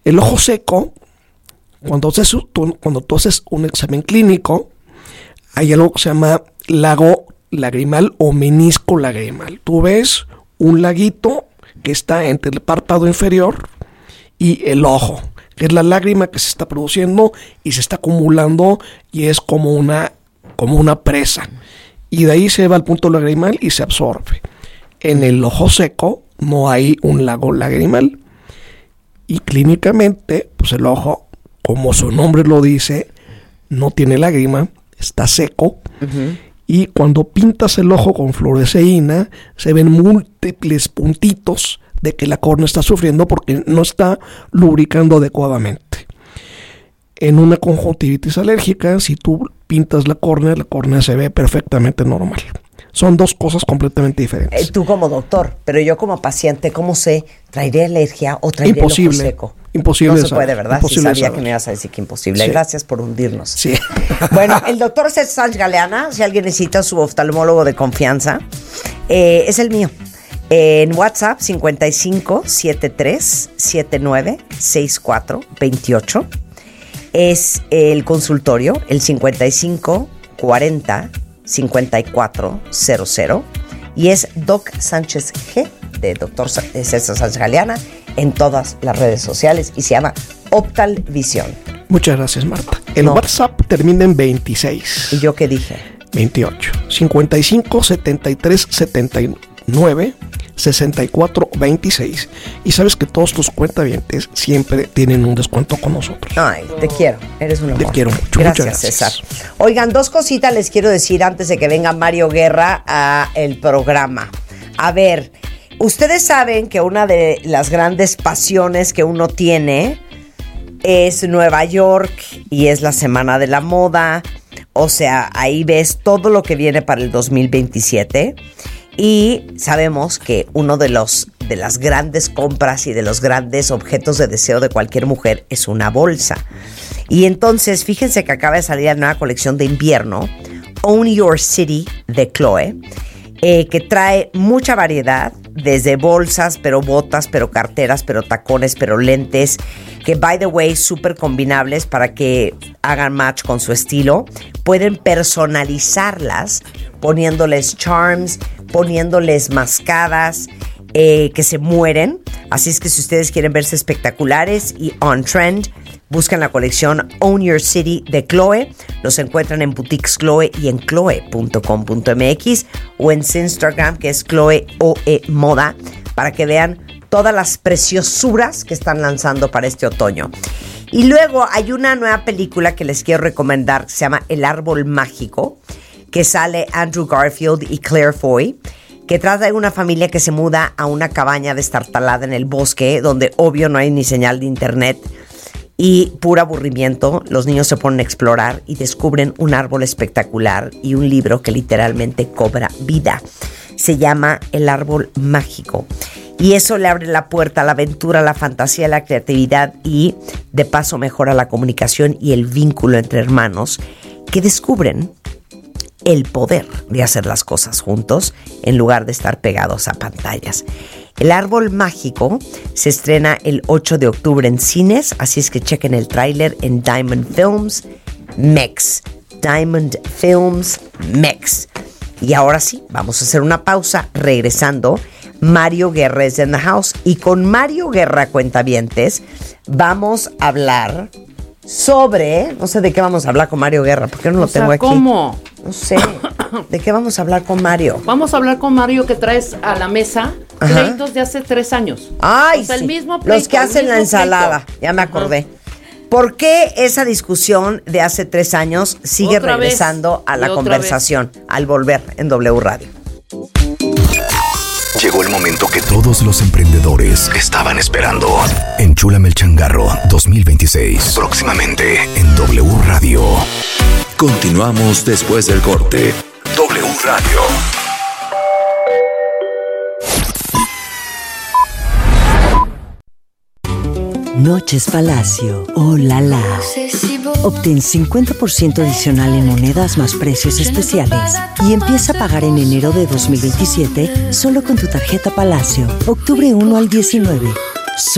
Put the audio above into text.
El ojo seco, cuando tú haces un examen clínico, hay algo que se llama lago lagrimal o menisco lagrimal. Tú ves un laguito que está entre el párpado inferior y el ojo, que es la lágrima que se está produciendo y se está acumulando y es como una presa. Y de ahí se va al punto lagrimal y se absorbe. En el ojo seco no hay un lago lagrimal. Y clínicamente, pues el ojo, como su nombre lo dice, no tiene lágrima, está seco. Uh-huh. Y cuando pintas el ojo con fluoresceína, se ven múltiples puntitos de que la córnea está sufriendo porque no está lubricando adecuadamente. En una conjuntivitis alérgica, si tú pintas la córnea se ve perfectamente normal. Son dos cosas completamente diferentes. Tú como doctor, pero yo como paciente, ¿cómo sé? ¿Traeré alergia o traeré el ojo seco? Imposible. No se puede, ¿verdad? Sí sabía que me ibas a decir que imposible. Sí. Gracias por hundirnos. Sí. Bueno, el doctor César Sánchez Galeana, si alguien necesita su oftalmólogo de confianza, es el mío. En WhatsApp, 55 73 79 64 28. Es el consultorio, el 55 40 54 00. Y es Doc Sánchez G, de doctor César Sánchez Galeana, en todas las redes sociales y se llama Optal Visión. Muchas gracias, Marta. El WhatsApp termina en 26. ¿Y yo qué dije? 28. 55 73 79 64 26. Y sabes que todos tus cuentavientes siempre tienen un descuento con nosotros. Ay, te quiero. Eres un amor. Te quiero mucho. Gracias, César. Oigan, dos cositas les quiero decir antes de que venga Mario Guerra a el programa. A ver, ustedes saben que una de las grandes pasiones que uno tiene es Nueva York y es la Semana de la Moda. O sea, ahí ves todo lo que viene para el 2027. Y sabemos que uno de las grandes compras y de los grandes objetos de deseo de cualquier mujer es una bolsa. Y entonces, fíjense que acaba de salir la nueva colección de invierno, Own Your City, de Chloe, que trae mucha variedad, desde bolsas, pero botas, pero carteras, pero tacones, pero lentes, que, by the way, súper combinables para que hagan match con su estilo. Pueden personalizarlas poniéndoles charms, poniéndoles mascadas que se mueren. Así es que si ustedes quieren verse espectaculares y on trend, buscan la colección Own Your City de Chloe. Los encuentran en Boutiques Chloe y en chloe.com.mx o en su Instagram, que es Chloe OE Moda, para que vean todas las preciosuras que están lanzando para este otoño. Y luego hay una nueva película que les quiero recomendar que se llama El Árbol Mágico, que sale Andrew Garfield y Claire Foy, que trata de una familia que se muda a una cabaña destartalada en el bosque, donde obvio no hay ni señal de internet y puro aburrimiento. Los niños se ponen a explorar y descubren un árbol espectacular y un libro que literalmente cobra vida. Se llama El Árbol Mágico. Y eso le abre la puerta a la aventura, a la fantasía, a la creatividad y de paso mejora la comunicación y el vínculo entre hermanos que descubren el poder de hacer las cosas juntos en lugar de estar pegados a pantallas. El Árbol Mágico se estrena el 8 de octubre en cines, así es que chequen el tráiler en Diamond Films Mex. Diamond Films Mex. Y ahora sí, vamos a hacer una pausa. Regresando, Mario Guerra es in the house. Y con Mario Guerra, cuentavientes, vamos a hablar sobre... No sé de qué vamos a hablar con Mario Guerra, porque no lo tengo aquí. ¿Cómo? No sé. ¿De qué vamos a hablar con Mario? Vamos a hablar con Mario, que traes a la mesa pleitos de hace 3 años. Ay, o sea, sí. el mismo pleito, los que hacen la ensalada. Pleito. Ya me acordé. ¿Por qué esa discusión de hace 3 años sigue otra regresando a la conversación al volver en W Radio? Llegó el momento que todos los emprendedores estaban esperando. Enchúlame el changarro 2026. Próximamente en W Radio. Continuamos después del corte. W Radio. Noches Palacio. Oh, la la. Obtén 50% adicional en monedas más precios especiales y empieza a pagar en enero de 2027 solo con tu tarjeta Palacio. Octubre 1 al 19.